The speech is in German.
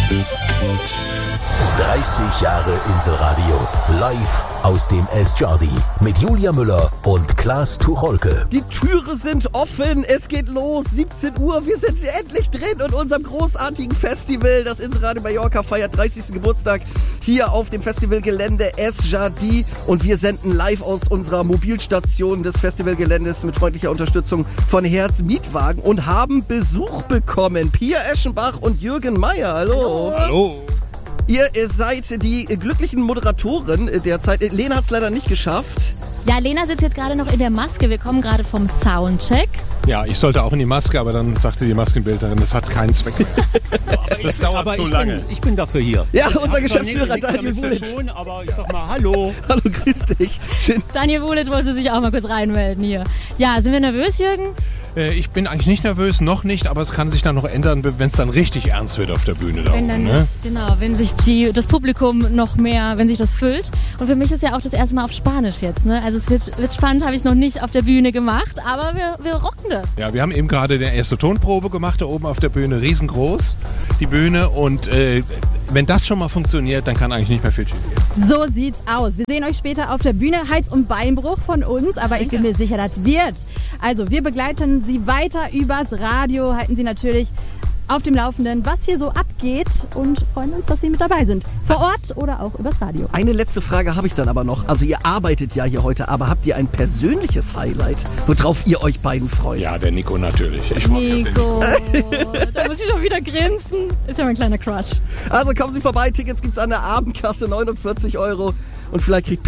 30 Jahre Inselradio. Live aus dem S-Jordi. Mit Julia Müller und Klaas Tucholke. Die Türe sind offen, es geht los, 17 Uhr, wir sind endlich drin in unserem großartigen Festival. Das Inselradio Mallorca feiert 30. Geburtstag hier auf dem Festivalgelände S-Jordi. Und wir senden live aus unserer Mobilstation des Festivalgeländes mit freundlicher Unterstützung von Herz Mietwagen und haben Besuch bekommen. Pia Eschenbach und Jürgen Meier, hallo. Hallo. Ihr seid die glücklichen Moderatoren der Zeit. Lena hat es leider nicht geschafft. Ja, Lena sitzt jetzt gerade noch in der Maske. Wir kommen gerade vom Soundcheck. Ja, ich sollte auch in die Maske, aber dann sagte die Maskenbildnerin, das hat keinen Zweck mehr. Das dauert zu lange. Ich bin dafür hier. Ja, unser Geschäftsführer Daniel Wulic. Aber ich sag mal, hallo. Hallo, grüß dich. Schön. Daniel Wulic wollte sich auch mal kurz reinmelden hier. Ja, sind wir nervös, Jürgen? Ich bin eigentlich nicht nervös, noch nicht, aber es kann sich dann noch ändern, wenn es dann richtig ernst wird auf der Bühne da oben. Ne? Genau, wenn sich das Publikum noch mehr, wenn sich das füllt. Und für mich ist ja auch das erste Mal auf Spanisch jetzt. Ne? Also es wird spannend, habe ich noch nicht auf der Bühne gemacht, aber wir rocken das. Ja, wir haben eben gerade die erste Tonprobe gemacht, da oben auf der Bühne, riesengroß, die Bühne. Und wenn das schon mal funktioniert, dann kann eigentlich nicht mehr viel schief gehen. So sieht's aus. Wir sehen euch später auf der Bühne. Hals- und Beinbruch von uns, aber ich bin mir sicher, das wird. Also wir begleiten Sie weiter übers Radio, halten Sie natürlich auf dem Laufenden, was hier so abgeht und freuen uns, dass Sie mit dabei sind. Vor Ort oder auch übers Radio. Eine letzte Frage habe ich dann aber noch. Also ihr arbeitet ja hier heute, aber habt ihr ein persönliches Highlight, worauf ihr euch beiden freut? Ja, der Nico natürlich. Nico, da muss ich schon wieder grinsen. Ist ja mein kleiner Crush. Also kommen Sie vorbei, Tickets gibt's an der Abendkasse, 49 €. Und vielleicht kriegt